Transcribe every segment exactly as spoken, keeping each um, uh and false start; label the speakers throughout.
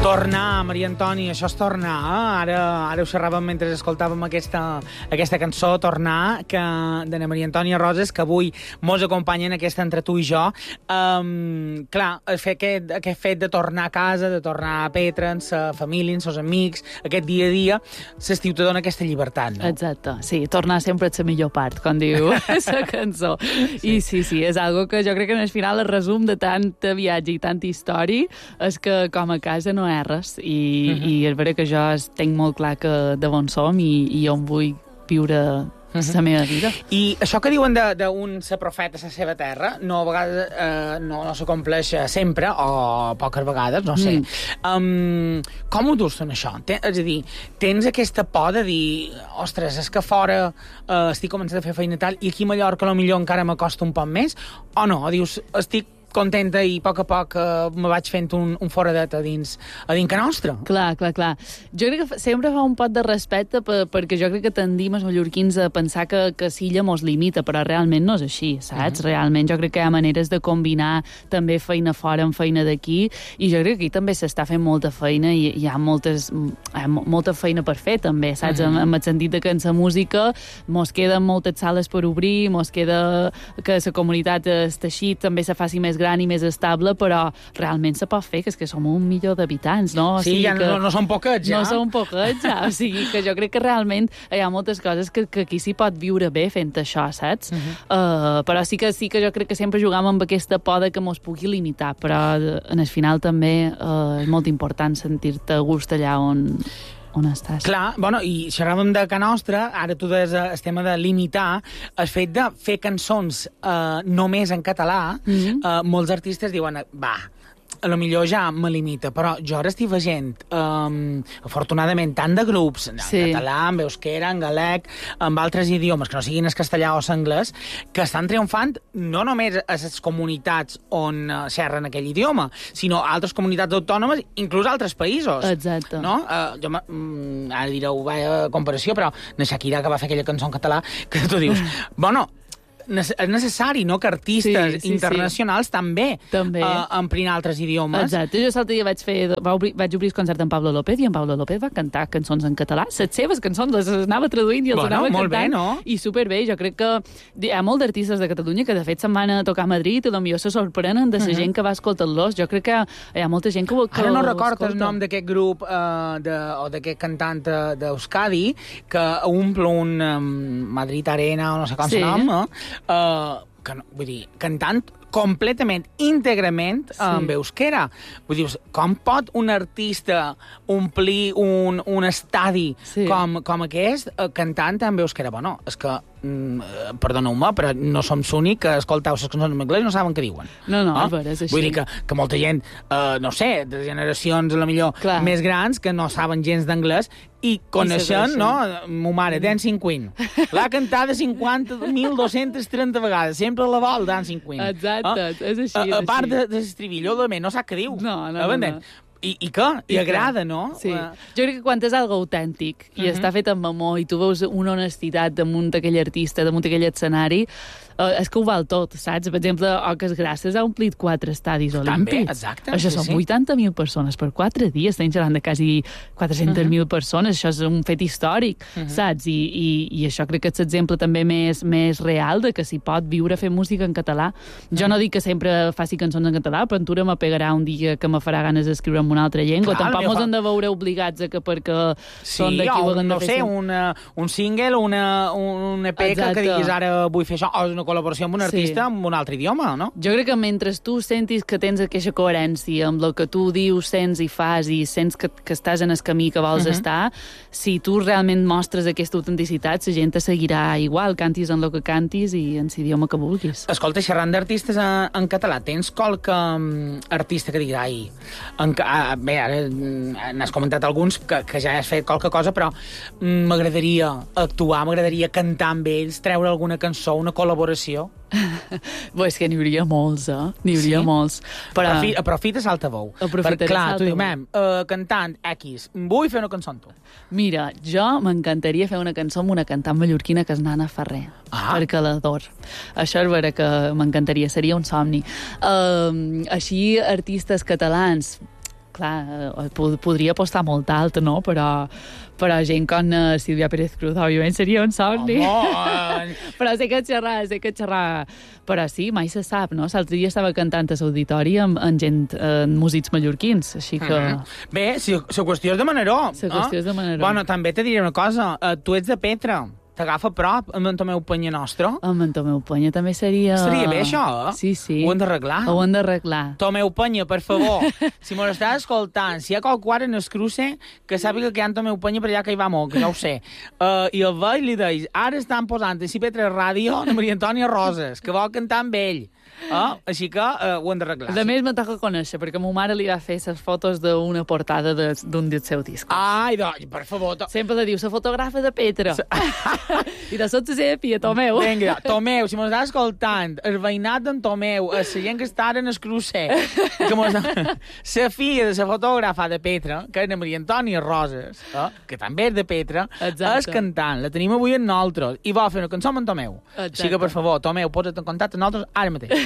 Speaker 1: Tornar, Maria Antònia, això és tornar. Eh? Ara, ara ho xerràvem mentre escoltàvem aquesta, aquesta cançó, Tornar, que, de Maria Antònia Roses, que avui mos acompanya en aquesta Entre tu i jo. Um, clar, fer aquest, aquest fet de tornar a casa, de tornar a Petra, amb sa família, amb els amics, aquest dia a dia, l'estiu te dona aquesta llibertat, no?
Speaker 2: Exacte, sí, tornar sempre és la millor part, com diu la cançó. Sí. I sí, sí, és algo que jo crec que en el final el resum de tanta viatge i tanta història és que com a casa no és res, i, uh-huh. i és vera que jo tinc molt clar que de on som i, i on vull viure la uh-huh. meva vida.
Speaker 1: I això que diuen d'un ser profeta a la seva terra, no a vegades eh, no, no s'acompleix sempre, o poques vegades, no sé. Mm. Um, com ho dus, en això? Ten, és a dir, tens aquesta por de dir, ostres, és que fora eh, estic començant a fer feina tal, i aquí a Mallorca potser encara m'acosta un poc més, o no? O dius, estic contenta i a poc a poc eh, me vaig fent un, un foradet a dins, a dins que nostre.
Speaker 2: Clar, clar, clar. Jo crec que sempre fa un pot de respecte per, perquè jo crec que tendim els mallorquins a pensar que, que Silla mos limita, però realment no és així, saps? Uh-huh. Realment jo crec que hi ha maneres de combinar també feina fora amb feina d'aquí, i jo crec que aquí també s'està fent molta feina i hi ha, moltes, hi ha molta feina per fer també, saps? Uh-huh. En, en el sentit de que en la música mos queden moltes sales per obrir, mos queda que la comunitat, el teixit també se faci més gran i més estable, però realment se pot fer, que és que som un milió d'habitants, no? O
Speaker 1: sí,
Speaker 2: sigui
Speaker 1: ja
Speaker 2: que
Speaker 1: no, no som poquets, ja.
Speaker 2: No som poquets, ja. O sigui que jo crec que realment hi ha moltes coses que, que aquí s'hi pot viure bé fent això, saps? Uh-huh. Uh, però sí que sí que jo crec que sempre jugam amb aquesta por de que mos pugui limitar, però en el final també uh, és molt important sentir-te a gust allà on... on estàs.
Speaker 1: Clar, bueno, i xerràvem de Ca Nostra, ara tu deies el tema de limitar, el fet de fer cançons eh, només en català, mm-hmm. eh, molts artistes diuen, va, a lo millor ja me limita, però jo ara estic veient, um, afortunadament, tant de grups, en sí. català, en euskera, en galec, amb altres idiomes, que no siguin el castellà o l'anglès, que estan triomfant no només a les comunitats on uh, xerren aquell idioma, sinó a altres comunitats autònomes, inclús a altres països.
Speaker 2: Exacte.
Speaker 1: No? Uh, jo, mm, ara direu, vaya comparació, però na Shakira, que va fer aquella cançó en català, que tu dius, bueno, és necessari, no?, que artistes sí, sí, internacionals sí. també, també. Uh, emplin altres idiomes.
Speaker 2: Exacte. Jo l'altre dia vaig fer, va obrir, vaig obrir el concert amb Pablo López, i en Pablo López va cantar cançons en català, les seves cançons les anava traduint i els bueno, anava cantant. Bé, no? I superbé. Jo crec que hi ha molts d'artistes de Catalunya que de fet se'n van a tocar a Madrid i potser se sorprenen de la uh -huh. gent que va escoltar-los. Jo crec que hi ha molta gent que, que
Speaker 1: ara no recordo el nom d'aquest grup uh, de, o d'aquest cantant d'Euskadi que omple un um, Madrid Arena o no sé com sí. se nom, eh? Uh, que no, vull dir, cantant completament, íntegrament sí. en euskera. Vull dir, com pot un artista omplir un, un estadi sí. com, com aquest uh, cantant en euskera? Bueno, és que mm, perdoneu-me, però no som l'únic que escolteu les cançons en anglès i no saben què diuen.
Speaker 2: No, no, no? És així.
Speaker 1: Vull dir que, que molta gent, uh, no sé, de generacions a la millor Clar. més grans, que no saben gens d'anglès, i coneixen, no? Mo mare, Dancing Queen. L'ha cantada cinquanta mil dos-centes trenta vegades. Sempre la vol, Dancing Queen.
Speaker 2: Exacte, ah? és així.
Speaker 1: A, a part
Speaker 2: així.
Speaker 1: de, de l'estribillo, de més, no sap què diu.
Speaker 2: No, no, no. no.
Speaker 1: I, I què? I, I agrada, no?
Speaker 2: Sí. Uh... Jo crec que quan és algo autèntic i uh -huh. està fet amb amor i tu veus una honestitat damunt d'aquell artista, damunt d'aquell escenari, uh, és que ho val tot, saps? Per exemple, Oques Grasses ha omplit quatre estadis olímpics.
Speaker 1: També, exacte.
Speaker 2: Això
Speaker 1: sí,
Speaker 2: són
Speaker 1: sí.
Speaker 2: vuitanta mil persones per quatre dies. Estem xerrant de quasi quatre-centes mil uh -huh. persones. Això és un fet històric, uh -huh. saps? I, i, I això crec que és l'exemple també més, més real de que s'hi pot viure fent música en català. Jo uh -huh. no dic que sempre faci cançons en català, però en tu me pegarà un dia que me farà ganes d'escriure en una altra llengua. Clar, tampoc mos fa... hem de veure obligats a que perquè sí, són d'aquí ho haguem de
Speaker 1: no fer. Sí, no sé, una, un single, una, un E P que, que diguis ara vull fer això, o una col·laboració amb un artista sí. amb un altre idioma, no?
Speaker 2: Jo crec que mentre tu sentis que tens aquesta coherència amb el que tu dius, sents i fas i sents que, que estàs en el camí que vols uh -huh. estar, si tu realment mostres aquesta autenticitat, la gent te seguirà igual, cantis en el que cantis i en l'idioma que vulguis.
Speaker 1: Escolta, xerrant d'artistes en, en català, tens qualque um, artista que digui, ai, en, uh, bé, ara n'has comentat alguns que, que ja has fet qualque cosa, però m'agradaria actuar, m'agradaria cantar amb ells, treure alguna cançó, una col·laboració.
Speaker 2: Bé, és que n'hi hauria molts, eh? N'hi hauria sí? molts.
Speaker 1: Però... Aprofi, aprofita l'altaveu.
Speaker 2: Per,
Speaker 1: clar, tu dius, mem, uh, cantant X, vull fer una cançó amb tu.
Speaker 2: Mira, jo m'encantaria fer una cançó amb una cantant mallorquina que és Nana Ferrer, ah. perquè l'ador. Això és vera que m'encantaria, seria un somni. Uh, així, artistes catalans... clar, eh, podria apostar molt alt, no? Però, però gent com uh, Sílvia Pérez Cruz, òbviament, seria un somni.
Speaker 1: Home!
Speaker 2: Però sé que xerrar, sé que xerrar... Però sí, mai se sap, no? L'altre dia estava cantant a l'auditori amb, amb gent, eh, músics mallorquins, així que... Mm -hmm.
Speaker 1: Bé, si la qüestió és de Manaró.
Speaker 2: La qüestió eh? és de Manaró.
Speaker 1: Bueno, també te diré una cosa, uh, tu ets de Petra. T'agafa a prop amb en Tomeu Penya nostre.
Speaker 2: Amb en Tomeu Penya també seria...
Speaker 1: Seria bé, això, eh?
Speaker 2: Sí, sí.
Speaker 1: Ho hem d'arreglar.
Speaker 2: Ho hem d'arreglar.
Speaker 1: Tomeu Penya, per favor, si m'ho estàs escoltant, si hi ha qualcú ara en el cruce, que sàpiga que hi ha en Tomeu Penya per allà que hi va molt, que ja ho sé. Uh, I el veig i li deis, ara estan posant a C P tres Ràdio la Maria Antònia Roses, que vol cantar amb ell. Uh, així que uh, ho hem d'arreglar.
Speaker 2: A més, me toca conèixer, perquè ma mare li va fer les fotos d'una portada d'un del seu disc.
Speaker 1: Ai, doncs, per favor... To...
Speaker 2: Sempre li diu, la fotògrafa de Petra. I de sota se pia, Tomeu.
Speaker 1: Vinga, Tomeu, si m'ho estàs escoltant, el veïnat d'en Tomeu, la gent que està ara en el crucer, que mos... la filla de la fotògrafa de Petra, que és la Maria Antònia Roses, eh, que també és de Petra,
Speaker 2: exacte,
Speaker 1: és cantant, la tenim avui amb nosaltres, i vol fer una cançó amb en Tomeu. Exacte. Així que, per favor, Tomeu, posa't en contacte amb nosaltres ara mateix.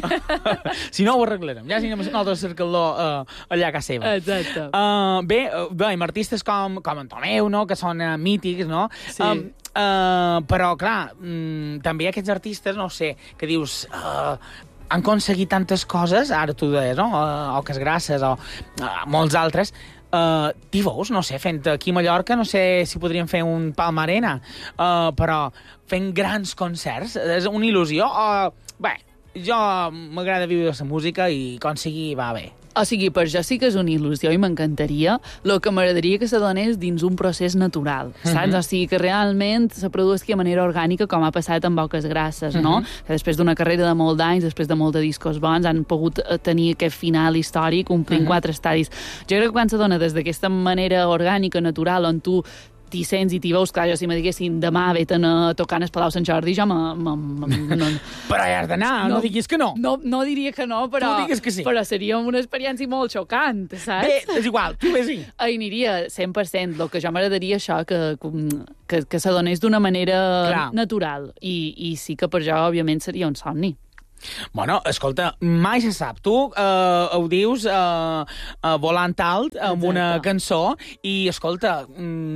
Speaker 1: Si no, ho arreglarem. Ja si anem nosaltres a cercar-lo uh, allà a casa seva.
Speaker 2: Exacte.
Speaker 1: Uh, bé, uh, bé, amb artistes com, com en Tomeu, no?, que són uh, mítics, no?
Speaker 2: Sí.
Speaker 1: Um, uh, però, clar, um, també aquests artistes, no sé, que dius... Uh, han aconseguit tantes coses, ara tu deies, no?, uh, Oques Grasses o uh, molts altres, uh, t'hi veus, no sé, fent aquí a Mallorca, no sé si podríem fer un Palma Arena, uh, però fent grans concerts, és una il·lusió, o... Uh, bé, jo m'agrada viure la música i aconseguir va bé.
Speaker 2: O sigui, per jo sí que és una il·lusió i m'encantaria. El que m'agradaria que se donés dins un procés natural, saps? Uh -huh. O sigui, que realment se produsqui de manera orgànica, com ha passat amb Oques Grasses, no? Uh -huh. Que després d'una carrera de molts anys, després de molts de discos bons, han pogut tenir aquest final històric, omplint uh -huh. quatre estadis. Jo crec que quan se dona des d'aquesta manera orgànica, natural, on tu t'hi sents i t'hi veus, clar, jo si me diguessin demà ve-te'n a tocar al Palau Sant Jordi, jo me, me, me, no,
Speaker 1: però hi has d'anar, no, no diguis que no.
Speaker 2: no. No diria que no, però,
Speaker 1: tu digues que sí.
Speaker 2: Però seria una experiència molt xocant, saps?
Speaker 1: Bé, és igual, tu vés-hi.
Speaker 2: Hi aniria cent per cent. El que jo m'agradaria això, que, que, que se donés d'una manera clar. natural. I, I sí que per jo, òbviament, seria un somni.
Speaker 1: Bueno, escolta, mai se sap. Tu uh, ho dius uh, uh, volant alt amb exacte. Una cançó i, escolta,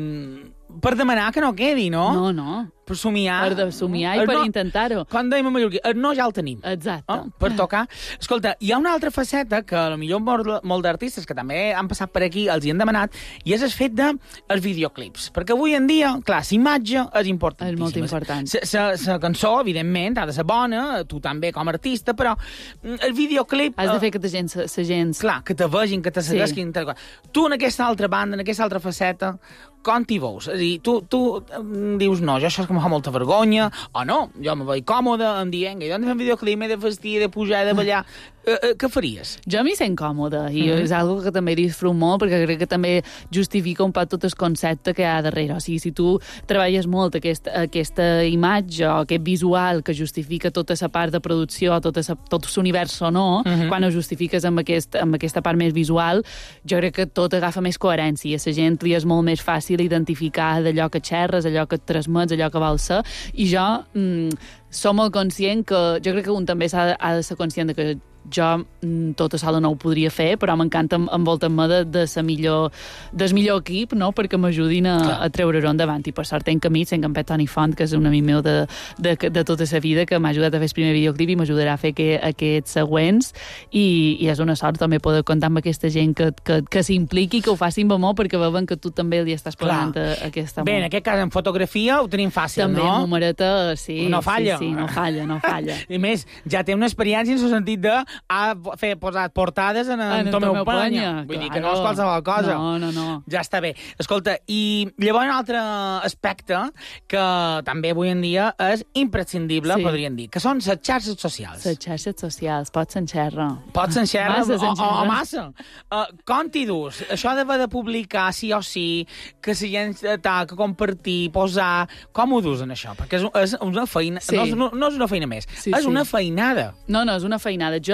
Speaker 1: mm, per demanar que no quedi, no?
Speaker 2: No, no.
Speaker 1: Per somiar.
Speaker 2: Per somiar i per no, intentar-ho.
Speaker 1: Quan dèiem a Mallorquí, el no ja el tenim.
Speaker 2: Exacte.
Speaker 1: Oh, per tocar. Escolta, hi ha una altra faceta que potser molt, molt d'artistes que també han passat per aquí els hi han demanat, i és el fet dels videoclips. Perquè avui en dia, clar, l'imatge és importantíssima.
Speaker 2: És molt important.
Speaker 1: La cançó, evidentment, ha de ser bona, tu també com a artista, però el videoclip...
Speaker 2: Has de fer que la gent... La gent...
Speaker 1: Clar, que te vegin, que te segueixin. Sí. Tu en aquesta altra banda, en aquesta altra faceta, com t'hi veus? És a dir, tu, tu dius, no, jo això és que em fa molta vergonya, o no, jo me veig còmode, em dient, jo he de fer un videoclip, he de vestir, he de pujar, he de ballar... Uh, uh, què faries?
Speaker 2: Jo m'hi sent còmode i mm -hmm. és algo que també disfruto molt perquè crec que també justifica un poc tot el concepte que hi ha darrere. O sigui, si tu treballes molt aquest, aquesta imatge o aquest visual que justifica tota la part de producció, tota sa, tot l'univers sonor, mm -hmm. quan ho justifiques amb, aquest, amb aquesta part més visual, jo crec que tot agafa més coherència. A la gent li és molt més fàcil identificar d'allò que xerres, allò que et transmets, allò que vols ser. I jo mm, som molt conscient que... Jo crec que un també ha, ha de ser conscient de que jo tot a sola no ho podria fer, però m'encanta envoltar-me de, de sa millor, del millor equip, no?, perquè m'ajudin a, a treure-ho endavant. I per sort tenc amics, tenc en Pet Toni Font, que és un amic meu de, de, de tota la vida, que m'ha ajudat a fer el primer videoclip i m'ajudarà a fer que, aquests següents, i, i és una sort també poder comptar amb aquesta gent que, que, que s'impliqui, que ho facin amb amor, perquè veuen que tu també li estàs posant a, aquest amor.
Speaker 1: Bé, en aquest cas, en fotografia ho tenim fàcil,
Speaker 2: també,
Speaker 1: no?
Speaker 2: També, numereta, sí.
Speaker 1: No falla.
Speaker 2: Sí, sí, no falla, no falla.
Speaker 1: I més, ja té una experiència en el sentit de ha fer, posat portades en, en, en Tomeu Penya. Vull claro. dir que no és qualsevol cosa.
Speaker 2: No, no, no.
Speaker 1: Ja està bé. Escolta, i llavors un altre aspecte que també avui en dia és imprescindible, sí. podríem dir, que són les xarxes socials.
Speaker 2: Les xarxes socials, pots enxerra.
Speaker 1: Pots enxerra o, o, o massa. Uh, com t'hi dus? Això d'haver de publicar sí o sí, que si gent tal, que compartir, posar... Com ho dus en això? Perquè és, és una feina... Sí. No, és, no, no és una feina més, sí, és sí. una feinada.
Speaker 2: No, no, és una feinada. Jo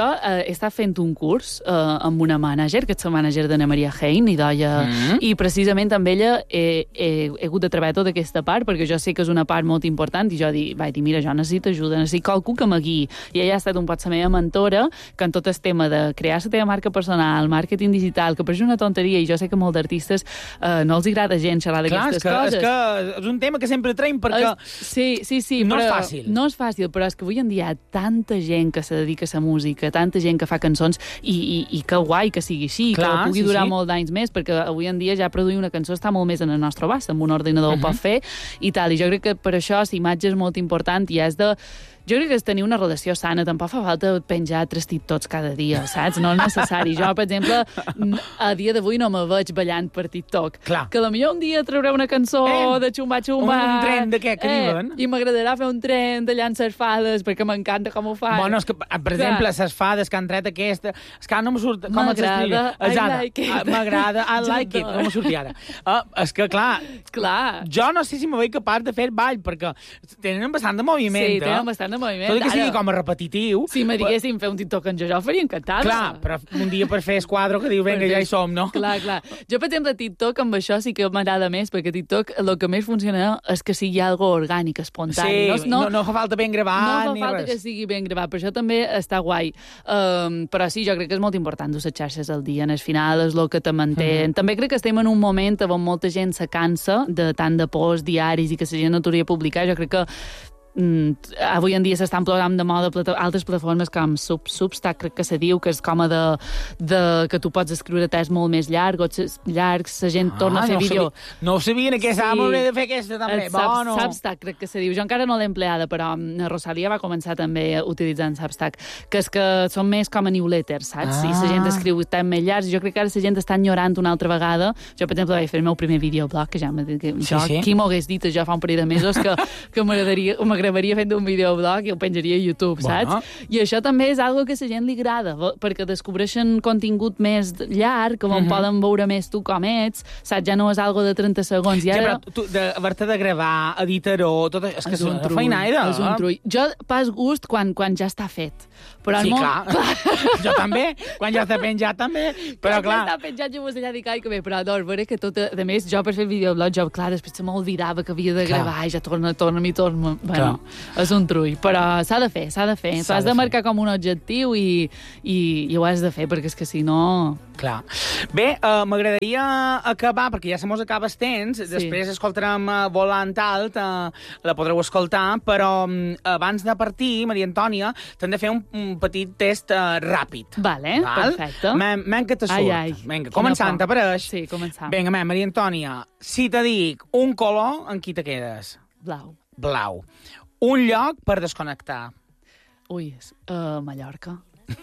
Speaker 2: jo eh, he estat fent un curs eh, amb una mànager, que és la mànager d'Anna Maria Hein, i d'Oia, mm-hmm. i precisament amb ella he, he, he hagut de treballar tota aquesta part, perquè jo sé que és una part molt important, i jo dic, vaig dir, mira, jo necessito ajuda, necessito qualcú que m'aguiï. I ella ha estat un pot la meva mentora, que en tot el tema de crear la teva marca personal, màrqueting digital, que pareix una tonteria, i jo sé que molts d'artistes eh, no els agrada gent xerrar d'aquestes coses.
Speaker 1: És que és un tema que sempre traiem, perquè
Speaker 2: es, sí, sí, sí,
Speaker 1: no
Speaker 2: però,
Speaker 1: és fàcil.
Speaker 2: No és fàcil, però és que avui en dia hi ha tanta gent que se dedica a la música, tanta gent que fa cançons, i, i, i que guai que sigui així, clar, que pugui sí, durar sí. molt d'anys més, perquè avui en dia ja produir una cançó està molt més en el nostre abast, amb un ordinador uh-huh. ho pot fer, i tal, i jo crec que per això la imatge és molt important, i és de... Jo crec que és tenir una relació sana, tampoc fa falta penjar tres TikToks cada dia, saps? No és necessari. Jo, per exemple, a dia d'avui no me veig ballant per TikTok.
Speaker 1: Clar.
Speaker 2: Que potser un dia trauré una cançó eh, de xumba-xumba...
Speaker 1: Un, un tren de què, que
Speaker 2: eh,
Speaker 1: diuen?
Speaker 2: I m'agradarà fer un tren de llançar fades, perquè m'encanta com ho fan.
Speaker 1: Bueno, és que, per exemple, les fades que han tret aquesta... És que no me surt...
Speaker 2: M'agrada, I like it.
Speaker 1: M'agrada, I like it. No me surti ara. Uh, és que, clar,
Speaker 2: clar,
Speaker 1: jo no sé si me veig capaç de fer ball, perquè tenen bastant de moviment.
Speaker 2: Sí, tenen bastant de moviment.
Speaker 1: Tot i que sigui com a repetitiu...
Speaker 2: Si me diguessin fer un TikTok en jo, jo ho faria encantada.
Speaker 1: Clar, però un dia per fer esquadro que diu, vinga, ja hi som, no?
Speaker 2: Clar, clar. Jo, per exemple, TikTok amb això sí que m'agrada més, perquè TikTok el que més funciona és que sigui algo orgànic, espontani.
Speaker 1: Sí, no, no, no fa falta ben gravat
Speaker 2: no fa
Speaker 1: ni
Speaker 2: falta
Speaker 1: res.
Speaker 2: que sigui ben gravat, però això també està guai. Um, però sí, jo crec que és molt important dur les xarxes al dia. En el final és el que te manté. Mm. També crec que estem en un moment on molta gent se cansa de tant de posts diaris i que la gent no t'hauria publicar. Jo crec que Mm, avui en dia s'estan plorant de moda plata altres plataformes com Sub Substack, crec que se diu, que és com a de, de que tu pots escriure text molt més llarg, o llargs, la gent ah, torna a fer
Speaker 1: no
Speaker 2: vídeo.
Speaker 1: Sabia, no ho sabia, en aquesta sí. M'hauré de fer aquesta també.
Speaker 2: Sub,
Speaker 1: bueno.
Speaker 2: Substack, crec que se diu. Jo encara no l'he empleada, però la Rosalia va començar també utilitzant Substack, que és que són més com a newsletters, saps? Ah. I la gent escriu text més llargs, i jo crec que ara la gent està enyorant una altra vegada. Jo, per exemple, vaig fer el meu primer videoblog, que ja m'ha dit que
Speaker 1: sí,
Speaker 2: jo,
Speaker 1: sí.
Speaker 2: qui m'ho hagués dit jo fa un parell de mesos que, que m'agradaria fent un videoblog i el penjaria a YouTube, saps? Bueno. I això també és algo que a la gent li agrada, perquè descobreixen contingut més llarg, on uh-huh. poden veure més tu com ets, saps? Ja no és algo de trenta segons. I ara...
Speaker 1: Ja, però tu, haver-te de gravar, editar-ho, tot això, és que és, és un trull. Feinaire.
Speaker 2: És un trull. Jo pas gust quan, quan ja està fet. Però
Speaker 1: sí,
Speaker 2: molt...
Speaker 1: clar. clar. Jo també. Quan ja està penjat, també. Però,
Speaker 2: quan
Speaker 1: clar...
Speaker 2: ja està penjat, jo m'ho allà dic, ai, que bé, però doncs, veure que tot... A més, jo per fer el videoblog, jo, clar, després se m'olvidava que havia de gravar, clar. I ja torna, torna, i torna... Bueno, és un trull, però s'ha de fer, s'ha de fer. T'ho has de, de marcar com un objectiu i, i, i ho has de fer, perquè és que si no...
Speaker 1: Clar. Bé, uh, m'agradaria acabar, perquè ja se mos acaba el temps, sí. Després escoltarem uh, Volant Alt, uh, la podreu escoltar, però um, abans de partir, Maria Antònia, t'hem de fer un, un petit test uh, ràpid.
Speaker 2: Vale, Val? Perfecte.
Speaker 1: Men que te surt.
Speaker 2: Ai, ai.
Speaker 1: Vinga, començant, t'apareix?
Speaker 2: Sí, començant.
Speaker 1: Vinga, men, Maria Antònia, si te dic un color, en qui te quedes?
Speaker 2: Blau.
Speaker 1: Blau. Un lloc per desconnectar.
Speaker 2: Ui, uh, Mallorca.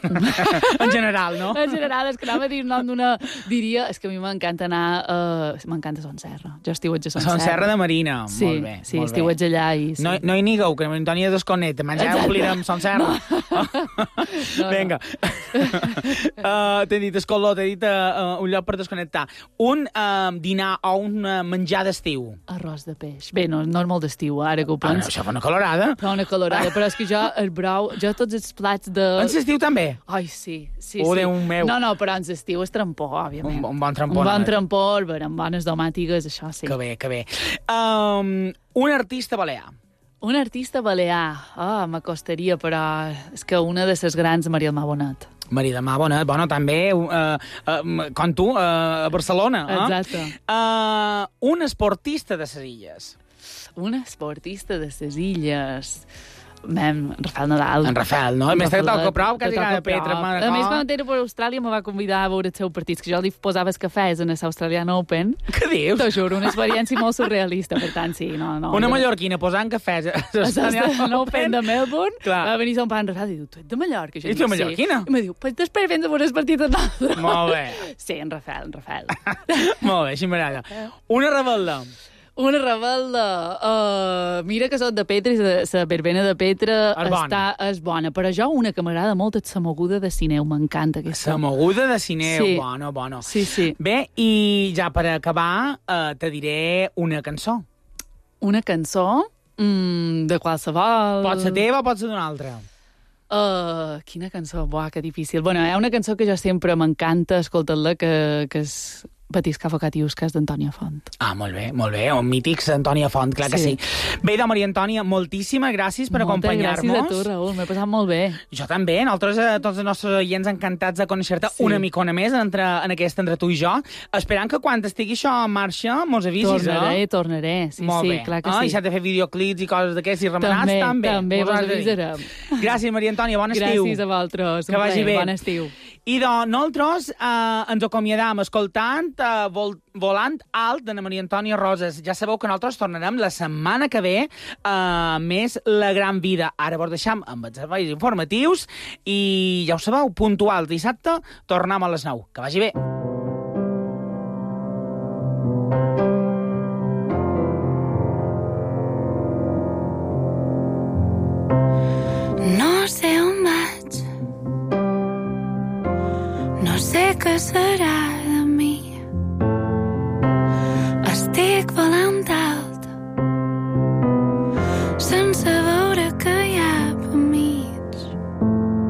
Speaker 1: En general, no?
Speaker 2: En general, és que anava a dir nom d'una... Diria, és que a mi m'encanta anar... Uh, m'encanta Son Serra. Jo estiuetge a Son Serra.
Speaker 1: Son Serra de Marina.
Speaker 2: Sí,
Speaker 1: molt bé.
Speaker 2: Sí,
Speaker 1: molt
Speaker 2: estiuetge allà i... Sí.
Speaker 1: No, no hi nigueu, que Antònia desconnecta. Menjar un pli amb Son Serra. No. no, Vinga. No. uh, t'he dit escoló, t'he dit uh, un lloc per desconnectar. Un uh, dinar o un uh, menjar d'estiu.
Speaker 2: Arròs de peix. Bé, no, no és molt d'estiu, ara que ho penso.
Speaker 1: Ah, no, això fa una colorada.
Speaker 2: Fa una colorada, però és que jo, el brou, jo tots els plats de...
Speaker 1: En l'estiu també?
Speaker 2: Ai, sí, sí,
Speaker 1: oh,
Speaker 2: sí.
Speaker 1: Déu meu.
Speaker 2: No, no, però en l'estiu és trampó, òbviament.
Speaker 1: Un, un bon trampó.
Speaker 2: Un bon trampó, amb bones domàtiques, això sí.
Speaker 1: Que bé, que bé. Um, un artista balear.
Speaker 2: Un artista balear. Ah, oh, m'acostaria, però és que una de les grans, Maria Mar Bonet.
Speaker 1: Maria de Mar Bonet, bueno, també, uh, uh, com tu, uh, a Barcelona.
Speaker 2: Exacte.
Speaker 1: Eh? Uh, un esportista de ses illes.
Speaker 2: Un esportista de ses illes... Mem, Rafael Nadal.
Speaker 1: En Rafael, no? A més, te toca prou, quasi cada Petra.
Speaker 2: A més, quan era per Austràlia, me va convidar a veure els seus partits, que jo li posava els cafès en l'Australian Open.
Speaker 1: Què dius?
Speaker 2: T'ho juro, una experiència molt surrealista, per tant, sí, no, no.
Speaker 1: Una
Speaker 2: jo...
Speaker 1: mallorquina posant cafès a l'Australian
Speaker 2: Open de Melbourne,
Speaker 1: clar.
Speaker 2: Va venir son pare en Rafael i diu, tu ets de Mallorca?
Speaker 1: I tu de mallorquina?
Speaker 2: Sí. I me diu, pues després vens a veure els partits en altre.
Speaker 1: Molt bé.
Speaker 2: Sí, en Rafael, en Rafael.
Speaker 1: Molt bé, així m'agrada. Una rebel·la.
Speaker 2: Una rebel·la. Uh, mira que soc de Petra i la verbena de Petra
Speaker 1: és bona.
Speaker 2: Està, és bona. Però jo una que m'agrada molt és la moguda de Sineu. M'encanta aquesta.
Speaker 1: La moguda de Sineu.
Speaker 2: Sí.
Speaker 1: Bueno, bueno.
Speaker 2: Sí, sí.
Speaker 1: Bé, i ja per acabar uh, te diré una cançó.
Speaker 2: Una cançó? Mm, de qualsevol...
Speaker 1: Pot ser teva o pot ser d'una altra.
Speaker 2: Uh, quina cançó? Buah, que difícil. Bueno, hi ha una cançó que jo sempre m'encanta escoltar-la, que, que és Batisca Focatius, que és d'Antònia Font.
Speaker 1: Ah, molt bé, molt bé. Un mítics Antònia Font, clar que sí. sí. Bé, de Maria Antònia, moltíssimes gràcies per acompanyar-nos.
Speaker 2: Moltes gràcies a tu, Raül, m'he passat molt bé.
Speaker 1: Jo també, nosaltres, eh, tots els nostres oients encantats de conèixer-te sí. una micona més entre, en aquest entre tu i jo, esperant que quan estigui això en marxa mos avisis,
Speaker 2: tornaré,
Speaker 1: eh?
Speaker 2: Tornaré, tornaré, sí,
Speaker 1: molt
Speaker 2: sí,
Speaker 1: bé.
Speaker 2: clar que
Speaker 1: ah,
Speaker 2: sí.
Speaker 1: I s'ha de fer videoclips i coses d'aquests i remenats, també.
Speaker 2: També, també, vos avisarem.
Speaker 1: Gràcies, Maria Antònia, bon estiu.
Speaker 2: Gràcies a vosaltres,
Speaker 1: que vagi bé.
Speaker 2: Bon estiu.
Speaker 1: I doncs nosaltres eh, ens acomiadam escoltant eh, vol, Volant alt de Maria Antònia Roses. Ja sabeu que nosaltres tornarem la setmana que ve eh, més La Gran Vida. Ara vos deixam amb els serveis informatius i ja ho sabeu, puntual dissabte tornem a les nou. Que vagi bé.
Speaker 3: No sé on vaig, no sé què serà.